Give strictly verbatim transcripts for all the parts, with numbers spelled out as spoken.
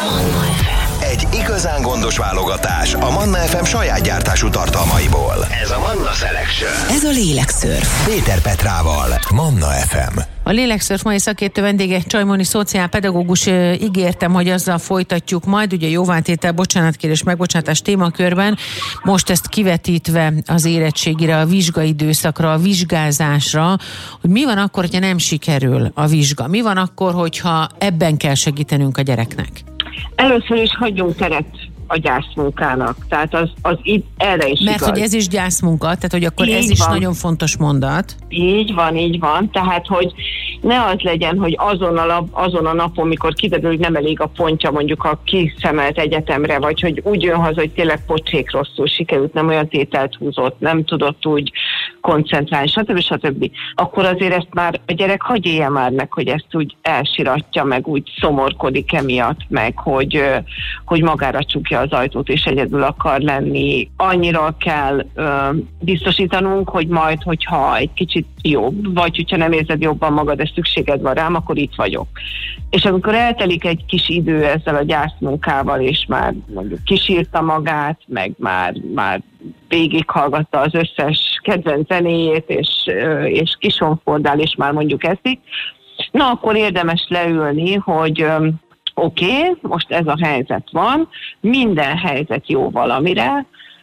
Egy igazán gondos válogatás a Manna ef em saját gyártású tartalmaiból. Ez a Manna Selection. Ez a Lélekszörf. Péter Petrával, Manna ef em. A Lélekszörf mai szakértő vendége Csajmoni szociálpedagógus. Ígértem, hogy azzal folytatjuk majd, ugye jóvátétel, bocsánatkérés, megbocsátás témakörben. Most ezt kivetítve az érettségire, a vizsgaidőszakra, a vizsgázásra, hogy mi van akkor, hogyha nem sikerül a vizsga? Mi van akkor, hogyha ebben kell segítenünk a gyereknek? Először is hagyjunk teret a gyászmunkának, tehát az, az itt erre is Mert igaz. hogy ez is gyászmunka, tehát hogy akkor így ez is van. nagyon fontos mondat. Így van, így van, tehát hogy ne az legyen, hogy azon a, lap, azon a napon, mikor kiderül, hogy nem elég a pontja mondjuk a kiszemelt egyetemre, vagy hogy úgy jön haza, hogy tényleg pocsék rosszul sikerült, nem olyan tételt húzott, nem tudott úgy koncentrálni, stb. stb. Akkor azért ezt már a gyerek hagy élje már meg, hogy ezt úgy elsiratja, meg úgy szomorkodik emiatt, meg hogy, hogy magára csukja az ajtót, és egyedül akar lenni. Annyira kell ö, biztosítanunk, hogy majd, hogyha egy kicsit jobb, vagy hogyha nem érzed jobban magad, de szükséged van rám, akkor itt vagyok. És amikor eltelik egy kis idő ezzel a gyászmunkával, és már mondjuk kisírta magát, meg már, már végighallgatta az összes kedvenc zenéjét, és, és kisonfordál, és már mondjuk eszik, na akkor érdemes leülni, hogy oké, okay, most ez a helyzet van, minden helyzet jó valamire,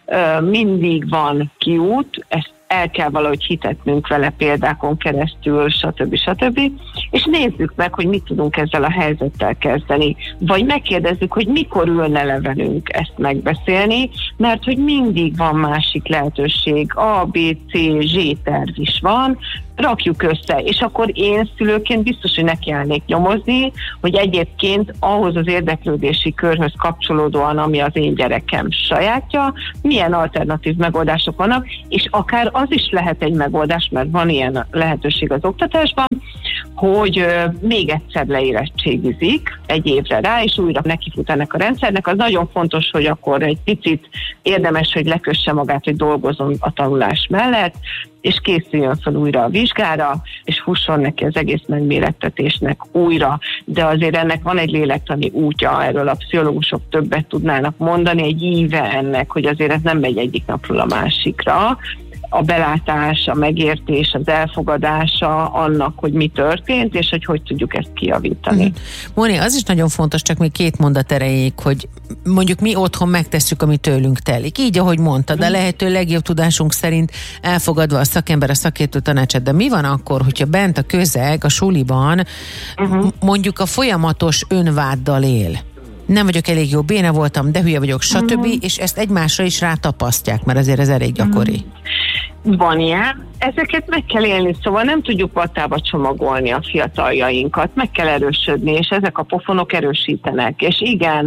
mindig van kiút, ezt el kell valahogy hitetnünk vele példákon keresztül, stb. stb. És nézzük meg, hogy mit tudunk ezzel a helyzettel kezdeni. Vagy megkérdezzük, hogy mikor ülne le velünk ezt megbeszélni, mert hogy mindig van másik lehetőség, A, B, C, Z terv is van, rakjuk össze, és akkor én szülőként biztos, hogy nekiállnék nyomozni, hogy egyébként ahhoz az érdeklődési körhöz kapcsolódóan, ami az én gyerekem sajátja, milyen alternatív megoldások vannak, és akár az is lehet egy megoldás, mert van ilyen lehetőség az oktatásban, hogy euh, még egyszer leérettségizik egy évre rá, és újra nekifut ennek a rendszernek. Az nagyon fontos, hogy akkor egy picit érdemes, hogy lekösse magát, hogy dolgozzon a tanulás mellett, és készüljön fel újra a vizsgára, és fusson neki az egész megmérettetésnek újra. De azért ennek van egy lélektani útja, erről a pszichológusok többet tudnának mondani, egy íve ennek, hogy azért ez nem megy egyik napról a másikra. A belátás, a megértés, az elfogadása annak, hogy mi történt, és hogy hogy tudjuk ezt kijavítani. Mm. Móni, az is nagyon fontos, csak még két mondat erejéig, hogy mondjuk mi otthon megtesszük, ami tőlünk telik. Így, ahogy mondtad, a lehető legjobb tudásunk szerint elfogadva a szakember, a szakértő tanácsát, de mi van akkor, hogyha bent a közeg, a suliban uh-huh. mondjuk a folyamatos önváddal él? Nem vagyok elég jó, béna voltam, de hülye vagyok, stb. Uh-huh. És ezt egymásra is rátapasztják, mert azért ez elég gyakori. Uh-huh. Van ilyen. Ezeket meg kell élni, szóval nem tudjuk vattába csomagolni a fiataljainkat, meg kell erősödni, és ezek a pofonok erősítenek. És igen,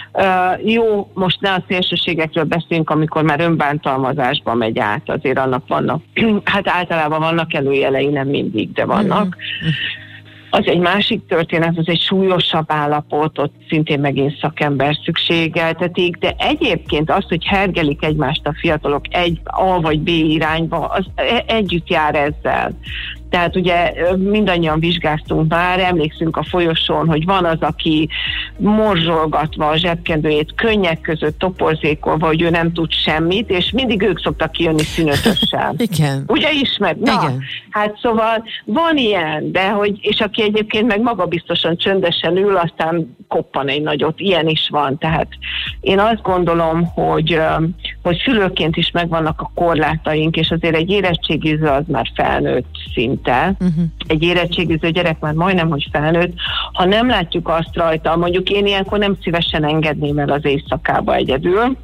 uh, jó, most ne a szélsőségekről beszélünk, amikor már önbántalmazásba megy át, azért annak vannak, hát általában vannak előjelei, nem mindig, de vannak. Uh-huh. Az egy másik történet, az egy súlyosabb állapot, ott szintén megint szakember szükségeltetik, de egyébként az, hogy hergelik egymást a fiatalok egy A vagy B irányba, az együtt jár ezzel. Tehát ugye mindannyian vizsgáztunk már, emlékszünk a folyosón, hogy van az, aki morzsolgatva a zsebkendőjét, könnyek között toporzékolva, hogy ő nem tud semmit, és mindig ők szoktak kijönni szünötösen. Igen. Ugye ismer? Na, igen. Hát szóval van ilyen, de hogy, és aki egyébként meg magabiztosan csöndesen ül, aztán koppan egy nagyot, ilyen is van. Tehát én azt gondolom, hogy, hogy szülőként is megvannak a korlátaink, és azért egy érettségiző az már felnőtt szint. Uh-huh. Egy érettségiző gyerek már majdnem, hogy felnőtt, ha nem látjuk azt rajta, mondjuk én ilyenkor nem szívesen engedném el az éjszakába egyedül,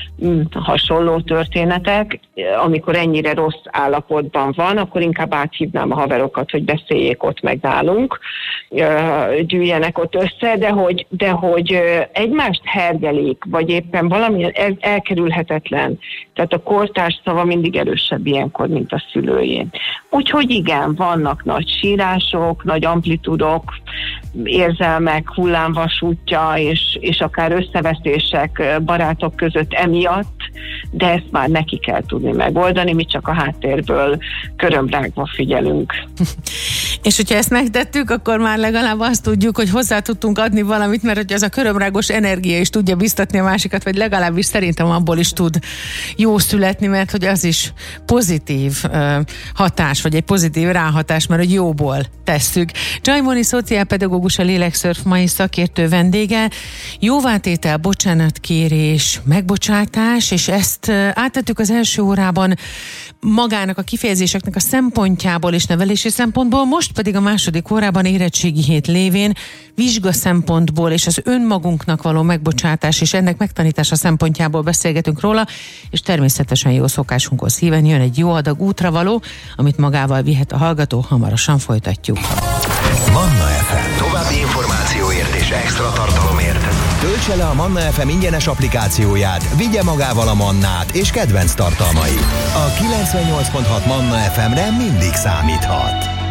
hasonló történetek, amikor ennyire rossz állapotban van, akkor inkább áthívnám a haverokat, hogy beszéljék ott meg nálunk, gyűjjenek ott össze, de hogy, de hogy egymást hergelik, vagy éppen valamilyen el, elkerülhetetlen. Tehát a kortárs szava mindig erősebb ilyenkor, mint a szülőjé. Úgyhogy igen, vannak nagy sírások, nagy amplitudok, érzelmek hullámvasútja, és, és akár összeveszések barátok között emiatt, de ezt már neki kell tudni megoldani, mi csak a háttérből körömrágva figyelünk. És hogyha ezt megtettük, akkor már legalább azt tudjuk, hogy hozzá tudtunk adni valamit, mert hogy az a körömrágos energia is tudja biztatni a másikat, vagy legalábbis szerintem abból is tud jó születni, mert hogy az is pozitív uh, hatás, vagy egy pozitív ráhatás, mert hogy jóból tesszük. Csajmoni szociálpedagógus, a Lélekszörf mai szakértő vendége. Jóvátétel, bocsánatkérés, megbocsátás, és ezt uh, áttettük az első órában magának a kifejezéseknek a szempontjából és nevelési szempontból, most pedig a második órában érettségi hét lévén vizsga szempontból és az önmagunknak való megbocsátás és ennek megtanítása szempontjából beszélgetünk róla, és természetesen jó szokásunkhoz híven jön egy jó adag útravaló, amit magával vihet a hallgató, hamarosan folytatjuk. Manna ef em. További információért és extra tartalomért töltse le a Manna ef em ingyenes applikációját, vigye magával a Mannát és kedvenc tartalmait. A kilencvennyolc pont hat Manna ef emre mindig számíthat.